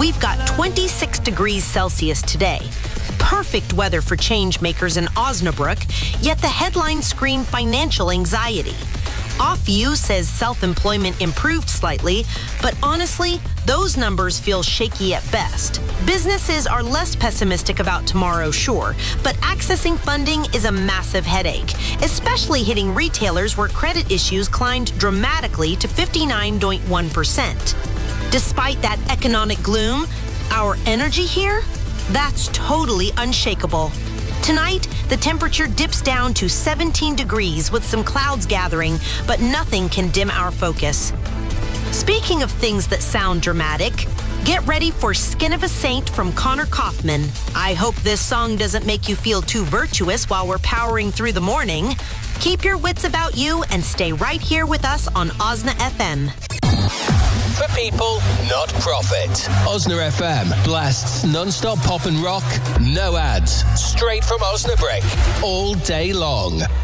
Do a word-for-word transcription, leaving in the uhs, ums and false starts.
We've got twenty-six degrees Celsius today. Perfect weather for change makers in Osnabrück, yet the headlines scream financial anxiety. OffView says self-employment improved slightly, but honestly, those numbers feel shaky at best. Businesses are less pessimistic about tomorrow, sure, but accessing funding is a massive headache, especially hitting retailers where credit issues climbed dramatically to fifty-nine point one percent. Despite that economic gloom, our energy here? That's totally unshakable. Tonight, the temperature dips down to seventeen degrees with some clouds gathering, but nothing can dim our focus. Speaking of things that sound dramatic, get ready for Skin of a Saint from Connor Kaufman. I hope this song doesn't make you feel too virtuous while we're powering through the morning. Keep your wits about you and stay right here with us on Osna F M. For people, not profit. Osna F M blasts non-stop pop and rock, no ads, straight from Osnabrück, all day long.